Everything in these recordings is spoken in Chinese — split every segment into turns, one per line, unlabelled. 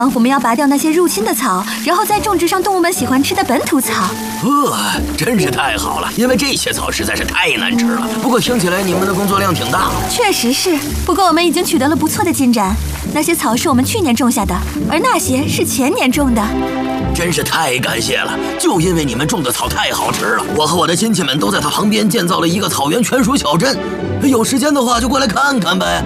我们要拔掉那些入侵的草，然后再种植上动物们喜欢吃的本土草。
真是太好了，因为这些草实在是太难吃了。不过听起来你们的工作量挺大。
确实是，不过我们已经取得了不错的进展。那些草是我们去年种下的，而那些是前年种的。
真是太感谢了！就因为你们种的草太好吃了，我和我的亲戚们都在它旁边建造了一个草原全鼠小镇。有时间的话就过来看看呗。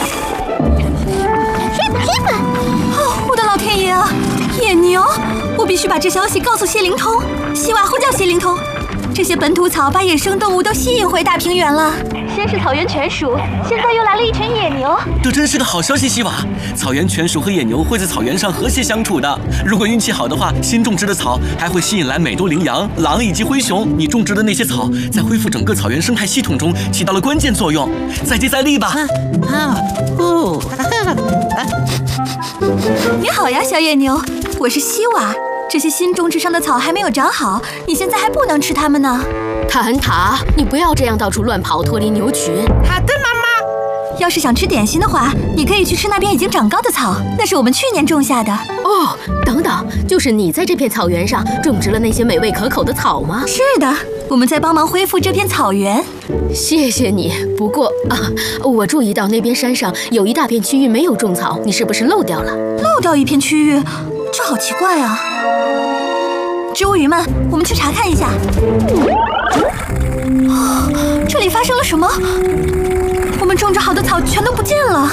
我的老天爷啊！野牛！我必须把这消息告诉谢灵通。西瓦呼叫谢灵通，这些本土草把野生动物都吸引回大平原了。先是草原犬鼠，现在又来了一群野牛。
这真是个好消息，西瓦！草原犬鼠和野牛会在草原上和谐相处的。如果运气好的话，新种植的草还会吸引来美洲羚羊、狼以及灰熊。你种植的那些草，在恢复整个草原生态系统中起到了关键作用。再接再厉吧！
你好呀，小野牛，我是西瓦。这些新种植上的草还没有长好，你现在还不能吃它们呢。
塔恩塔，你不要这样到处乱跑，脱离牛群。
好的，妈妈。
要是想吃点心的话，你可以去吃那边已经长高的草，那是我们去年种下的。
哦，等等，就是你在这片草原上种植了那些美味可口的草吗？
是的，我们在帮忙恢复这片草原。
谢谢你。不过我注意到那边山上有一大片区域没有种草，你是不是漏掉了？
漏掉一片区域，这好奇怪啊！植物鱼们，我们去查看一下。这里发生了什么？我们种植好的草全都不见了。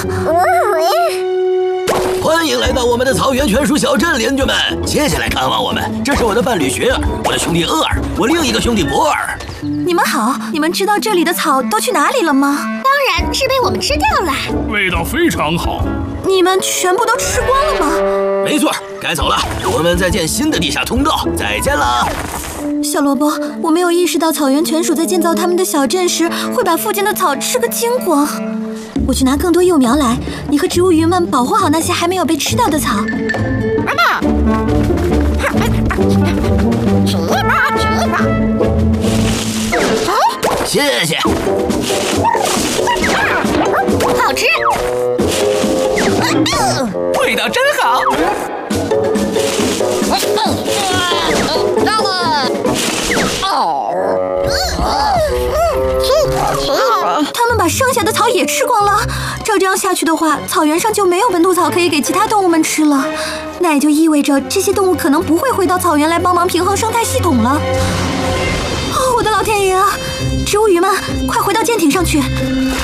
欢迎来到我们的草原全鼠小镇，邻居们，谢谢来看望我们。这是我的伴侣雪儿，我的兄弟厄尔，我另一个兄弟博尔。
你们好，你们知道这里的草都去哪里了吗？
当然是被我们吃掉了，
味道非常好。
你们全部都吃光了吗？
没错，该走了，我们再建新的地下通道，再见了。
小萝卜，我没有意识到草原犬鼠在建造他们的小镇时会把附近的草吃个精光。我去拿更多幼苗来，你和植物鱼们保护好那些还没有被吃到的草。
妈妈，吃吧吃吧。
谢谢。
好吃，
味道真好。
到了。
他们把剩下的草也吃光了。照这样下去的话，草原上就没有本土草可以给其他动物们吃了。那也就意味着这些动物可能不会回到草原来帮忙平衡生态系统了。我的老天爷啊！植物鱼们，快回到舰艇上去！